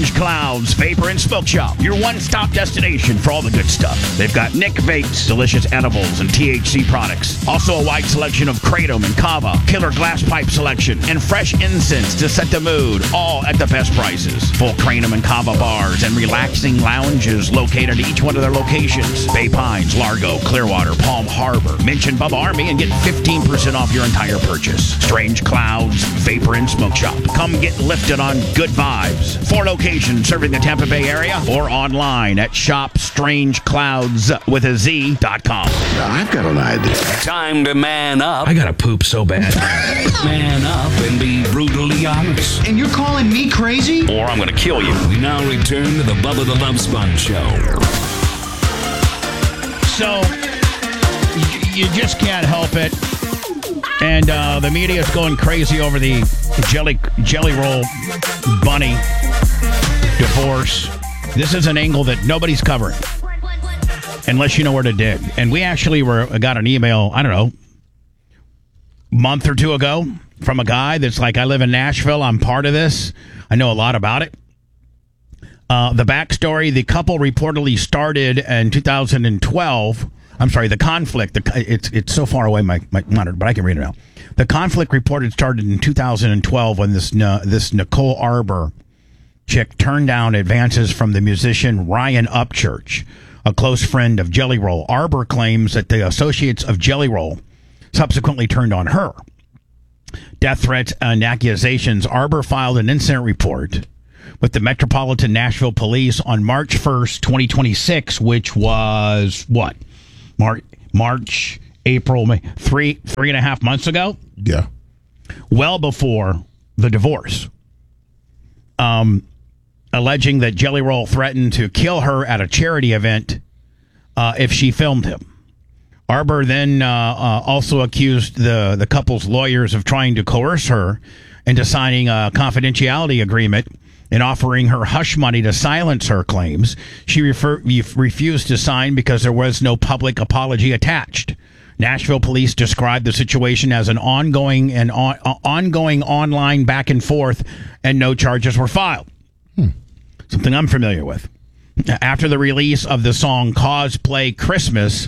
Strange Clouds Vapor and Smoke Shop, your one-stop destination for all the good stuff. They've got Nick Vapes, delicious edibles and THC products. Also a wide selection of Kratom and Kava, killer glass pipe selection, and fresh incense to set the mood, all at the best prices. Full Kratom and Kava bars and relaxing lounges located at each one of their locations. Bay Pines, Largo, Clearwater, Palm Harbor. Mention Bubba Army and get 15% off your entire purchase. Strange Clouds Vapor and Smoke Shop. Come get lifted on good vibes. 4 locations serving the Tampa Bay area or online at shopstrangeclouds.com. Now, I've got an idea. Time to man up. I gotta poop so bad. Man up and be brutally honest. And you're calling me crazy? Or I'm going to kill you. We now return to the Bubba the Love Sponge Show. So, you just can't help it. And the media is going crazy over the Jelly Roll Bunny divorce. This is an angle that nobody's covering, unless you know where to dig. And we actually got an email, I don't know, a month or two ago from a guy that's like, I live in Nashville. I'm part of this. I know a lot about it. The backstory, the couple reportedly started in 2012. I'm sorry, the conflict, it's so far away, my monitor, but I can read it now. The conflict reported started in 2012 when this Nicole Arbour chick turned down advances from the musician Ryan Upchurch, a close friend of Jelly Roll. Arbour claims that the associates of Jelly Roll subsequently turned on her. Death threats and accusations. Arbour filed an incident report with the Metropolitan Nashville Police on March 1st, 2026, which was what? March, April, May, three and a half months ago? Yeah. Well before the divorce. Alleging that Jelly Roll threatened to kill her at a charity event if she filmed him. Arbour then also accused the couple's lawyers of trying to coerce her into signing a confidentiality agreement and offering her hush money to silence her claims. She refused to sign because there was no public apology attached. Nashville police described the situation as an ongoing online back and forth, and no charges were filed. Something I'm familiar with. After the release of the song Cosplay Christmas,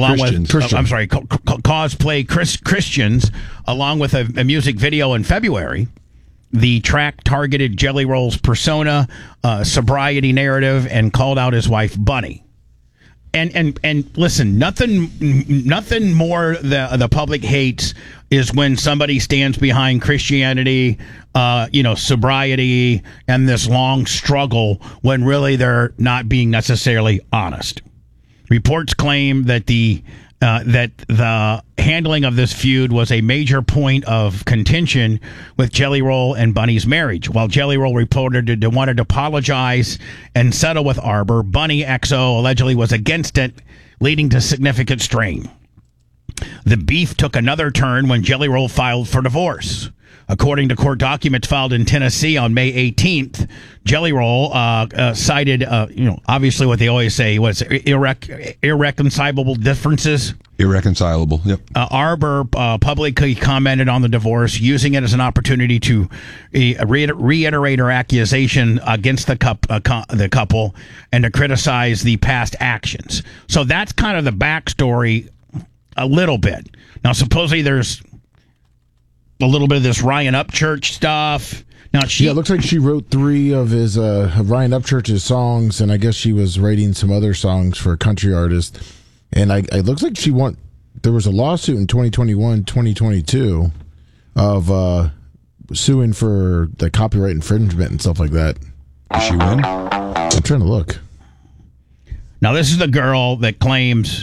Cosplay Christians, along with a music video in February, the track targeted Jelly Roll's persona, sobriety narrative, and called out his wife, Bunny. And listen, nothing more the public hates is when somebody stands behind Christianity, sobriety, and this long struggle when really they're not being necessarily honest. Reports claim that the handling of this feud was a major point of contention with Jelly Roll and Bunny's marriage. While Jelly Roll reported to wanted to apologize and settle with Arbour, Bunny XO allegedly was against it, leading to significant strain. The beef took another turn when Jelly Roll filed for divorce. According to court documents filed in Tennessee on May 18th, Jelly Roll cited, obviously what they always say was irreconcilable differences. Irreconcilable, yep. Arbour publicly commented on the divorce, using it as an opportunity to reiterate her accusation against the couple and to criticize the past actions. So that's kind of the backstory a little bit. Now, supposedly there's a little bit of this Ryan Upchurch stuff. Now it looks like she wrote 3 of his Ryan Upchurch's songs, and I guess she was writing some other songs for a country artist. And it looks like there was a lawsuit in 2021, 2022 of suing for the copyright infringement and stuff like that. Did she win? I'm trying to look. Now, this is the girl that claims,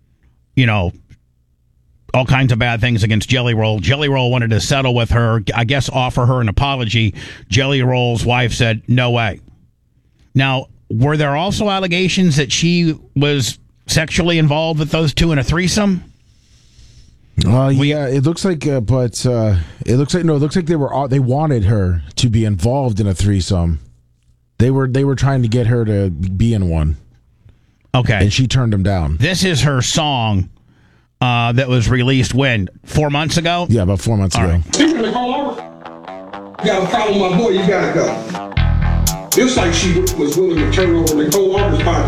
all kinds of bad things against Jelly Roll. Jelly Roll wanted to settle with her, I guess offer her an apology. Jelly Roll's wife said, no way. Now, were there also allegations that she was sexually involved with those two in a threesome? Yeah, it looks like, it looks like they wanted her to be involved in a threesome. They were trying to get her to be in one. Okay. And she turned them down. This is her song that was released when? 4 months ago? Yeah, about 4 months ago. Right. You got a problem with my boy, you gotta go. just like she was willing to turn over the whole office by